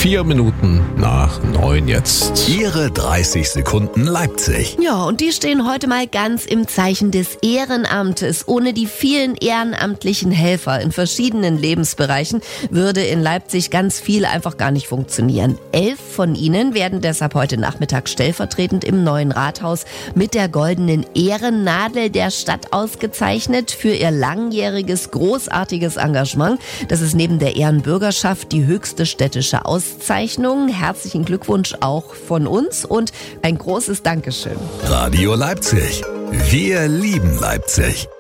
8:04 jetzt. Ihre 30 Sekunden Leipzig. Ja, und die stehen heute mal ganz im Zeichen des Ehrenamtes. Ohne die vielen ehrenamtlichen Helfer in verschiedenen Lebensbereichen würde in Leipzig ganz viel einfach gar nicht funktionieren. 11 von ihnen werden deshalb heute Nachmittag stellvertretend im neuen Rathaus mit der goldenen Ehrennadel der Stadt ausgezeichnet für ihr langjähriges, großartiges Engagement. Das ist neben der Ehrenbürgerschaft die höchste städtische Auszeichnung. Herzlichen Glückwunsch auch von uns und ein großes Dankeschön. Radio Leipzig. Wir lieben Leipzig.